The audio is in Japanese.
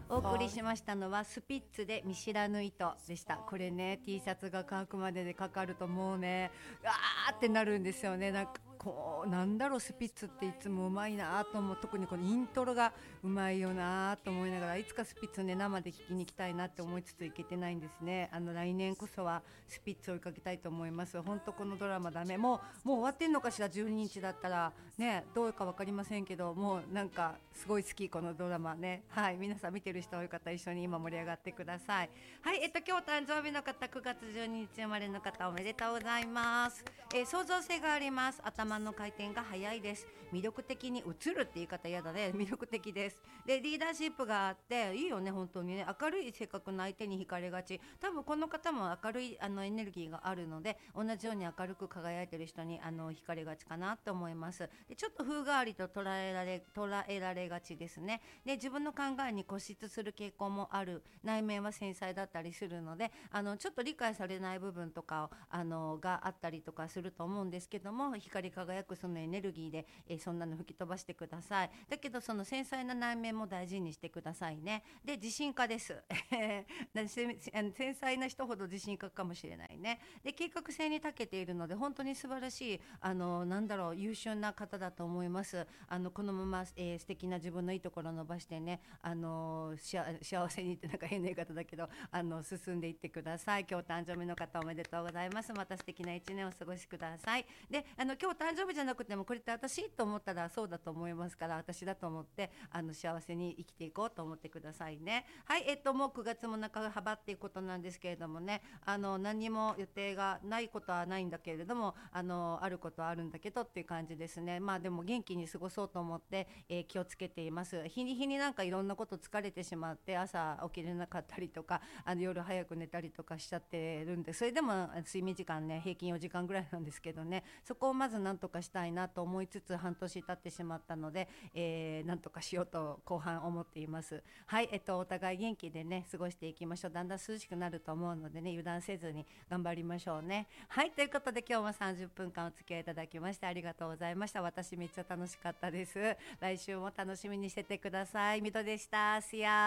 お送りしましたのはスピッツで見知らぬ糸でした。これね T シャツが乾くまででかかるともうねあーってなるんですよね。なんかこうなんだろう、スピッツっていつもうまいなと思う。特にこのイントロがうまいよなと思いながら、いつかスピッツね生で聴きに行きたいなって思いつつ行けてないんですね。来年こそはスピッツを追いかけたいと思います。本当このドラマダメ、もう終わってんのかしら。12日だったらね、どうか分かりませんけど、もうなんかすごい好きこのドラマね。はい、皆さん見てる人多い方一緒に今盛り上がってください。はい、今日誕生日の方、9月12日生まれの方おめでとうございます。創造性があります。頭の回転が早いです。魅力的に映るって言い方嫌だね。魅力的です。でリーダーシップがあっていいよね。本当にね、明るい性格の相手に惹かれがち。多分この方も明るいエネルギーがあるので、同じように明るく輝いてる人に惹かれがちかなと思います。でちょっと風変わりと捉えられがちですね。で自分の考えに固執する傾向もある。内面は繊細だったりするので、ちょっと理解されない部分とかがあったりとかすると思うんですけども、光り輝くそのエネルギーで、そんなの吹き飛ばしてください。だけどその繊細な内面も大事にしてくださいね。で自信家です繊細な人ほど自信家かもしれないね。で計画性に長けているので本当に素晴らしいなんだろう、優秀な方だと思います。このまま、素敵な自分のいいところを伸ばしてね、幸せにってなんか変な言い方だけど進んでいってください。今日誕生日の方おめでとうございます。また素敵な一年をお過ごしください。で今日誕生日じゃなくてもこれって私と思ったらそうだと思いますから、私だと思って幸せに生きていこうと思ってくださいね。はい、もう9月も半ばっていうことなんですけれどもね、何も予定がないことはないんだけれども、あることはあるんだけどっていう感じですね。まあでも元気に過ごそうと思って、気をつけています。日に日になんかいろんなこと疲れてしまって朝起きれなかったりとか、夜早く寝たりとかしちゃってるんで、それでも睡眠時間ね平均4時間ぐらいなんですけどね、そこをまずなんとかしたいなと思いつつ半年経ってしまったので、なんとかしようと後半思っています。はい、お互い元気でね過ごしていきましょう。だんだん涼しくなると思うのでね、油断せずに頑張りましょうね。はい、ということで今日も30分間お付き合いいただきましてありがとうございました。私めっちゃ楽しかったです。来週も楽しみにしててください。みどでした。See ya。